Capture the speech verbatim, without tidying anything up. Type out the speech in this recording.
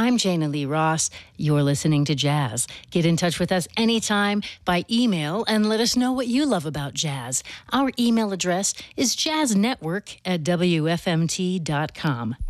I'm Jana Lee Ross. You're listening to Jazz. Get in touch with us anytime by email and let us know what you love about jazz. Our email address is jazznetwork at W F M T dot com.